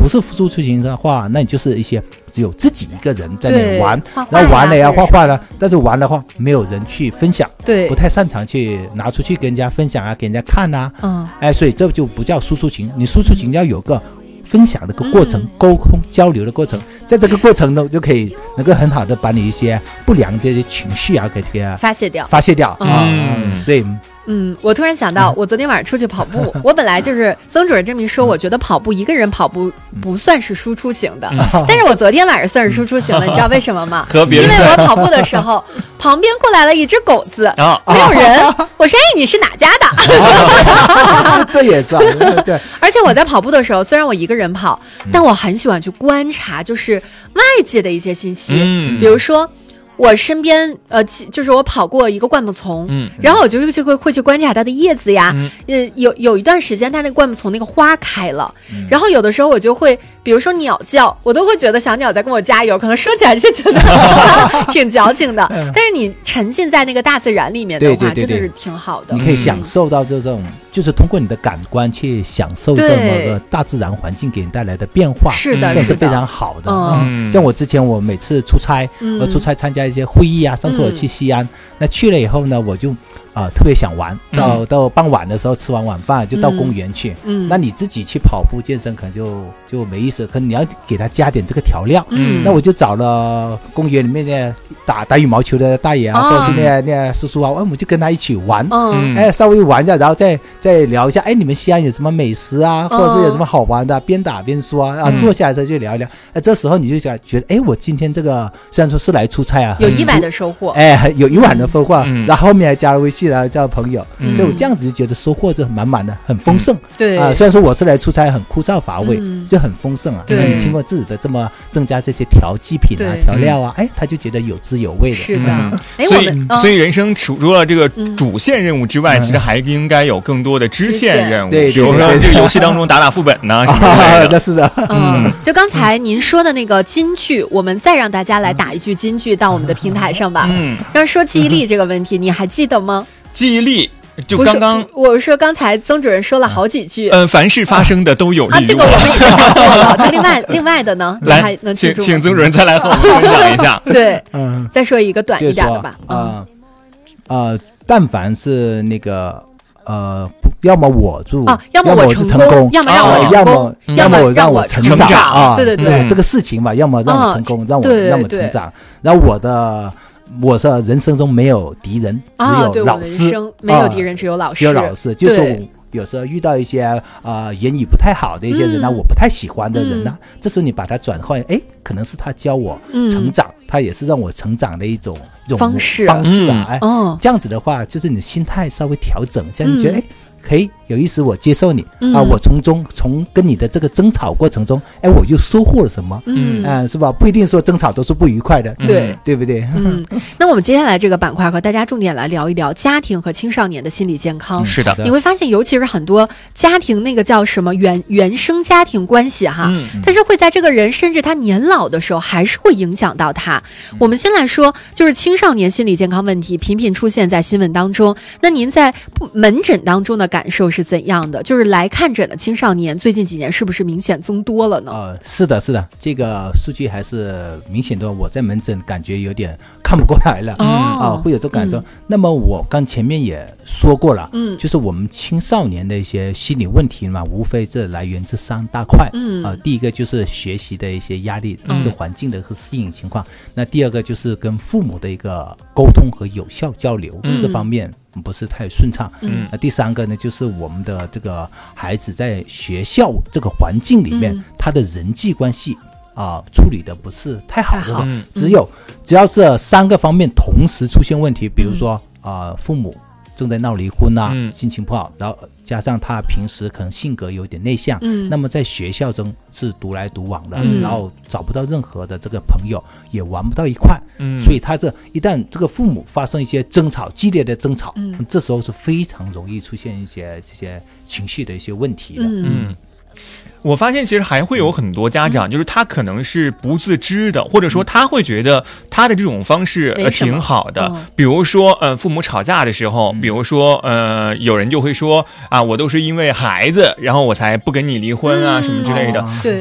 不是输出型的话，那你就是一些只有自己一个人在那里玩， 然后玩了呀，画画了，但是玩的话没有人去分享， 对， 不太擅长去拿出去跟人家分享啊，给人家看啊，所以这就不叫输出型。你输出型要有个分享的个过程，沟通交流的过程，在这个过程呢，就可以能够很好的把你一些不良的这些情绪啊，给发泄掉所以。 我突然想到，我昨天晚上出去跑步，我本来就是曾主任这么一说，我觉得跑步一个人跑步不算是输出型的，但是我昨天晚上算是输出型了，你知道为什么吗？因为我跑步的时候，旁边过来了一只狗子，没有人，我说你是哪家的？ 这也算对。 而且我在跑步的时候，虽然我一个人跑，但我很喜欢去观察，就是外界的一些信息，比如说。我身边就是我跑过一个灌木丛，然后我就会去观察它的叶子呀，有一段时间它那个灌木丛那个花开了，然后有的时候我就会，比如说鸟叫，我都会觉得小鸟在跟我加油，可能说起来是觉得挺矫情的，但是你沉浸在那个大自然里面的话，真的是挺好的。 你可以享受到这种，就是通过你的感官去享受这么个大自然环境给你带来的变化， 是的， 这是非常好的。像我之前我每次出差，参加一些会议啊，上次我去西安，那去了以后呢，我就特别想玩，到傍晚的时候吃完晚饭就到公园去。那你自己去跑步健身可能就没意思，可能你要给他加点这个调料。那我就找了公园里面的打羽毛球的大爷啊，或者是那叔叔啊，我们就跟他一起玩。稍微玩一下，然后再聊一下，你们西安有什么美食啊，或者是有什么好玩的，边打边说啊，坐下来之后就聊一聊。这时候你就想觉得，我今天这个虽然说是来出差啊， 有意外的收获， 有意外的收获，然后后面还加了微信了，交朋友，所以我这样子就觉得收获就满满的，很丰盛。 对虽然说我是来出差很枯燥乏味，就很丰盛啊。 对， 你经过自己的这么增加这些调剂品啊、调料啊，他就觉得有滋有味的。 是的， 所以人生除了这个主线任务之外，其实还应该有更多的支线任务，比如说这个游戏当中打副本呢， 是的。 就刚才您说的那个金句，我们再让大家来打一句金句到我们的平台上吧。要说记忆力这个问题，你还记得吗？ 记忆力就刚刚我说刚才曾主任说了好几句， 凡是发生的都有利于我。 这个我们已经讲过了。就另外的呢， 来还能记住吗？ 请曾主任再来和我们分享一下。 对，再说一个短一点的吧。 但凡是那个要么我住要么我成功， 要么让我成功， 要么让我成长啊！ 对， 这个事情吧，要么让我成功，让我成长。然后我是人生中没有敌人，只有老师。 没有敌人，只有老师。 只有老师，就是我有时候遇到一些言语不太好的一些人呢，我不太喜欢的人呢，这时候你把它转换，可能是他教我成长，他也是让我成长的一种方式啊，这样子的话，就是你的心态稍微调整一下，你觉得可以有意思，我接受你我从跟你的这个争吵过程中，我又收获了什么？是吧？不一定说争吵都是不愉快的，对不对？ 那我们接下来这个板块和大家重点来聊一聊家庭和青少年的心理健康。 是的， 你会发现，尤其是很多家庭那个叫什么原生家庭关系哈，但是会在这个人甚至他年老的时候，还是会影响到他。我们先来说，就是青少年心理健康问题频频出现在新闻当中。那您在门诊当中的感受是怎样的？就是来看诊的青少年最近几年是不是明显增多了呢？ 是的，这个数据还是明显的，我在门诊感觉有点看不过来了会有这感受。那么我刚前面也说过了，就是我们青少年的一些心理问题嘛，无非是来源这3大块。第一个就是学习的一些压力，这环境的和适应情况。那第二个就是跟父母的一个沟通和有效交流，这方面不是太顺畅。第三个呢，就是我们的这个孩子在学校这个环境里面，他的人际关系处理的不是太好的。只要这3个方面同时出现问题，比如说父母正在闹离婚心情不好，然后加上他平时可能性格有点内向，那么在学校中是独来独往的，然后找不到任何的这个朋友，也玩不到一块，所以他一旦这个父母发生一些争吵，激烈的争吵，这时候是非常容易出现一些这些情绪的一些问题的。 我发现其实还会有很多家长，就是他可能是不自知的，或者说他会觉得他的这种方式挺好的。比如说父母吵架的时候，比如说有人就会说我都是因为孩子，然后我才不跟你离婚什么之类的。 对，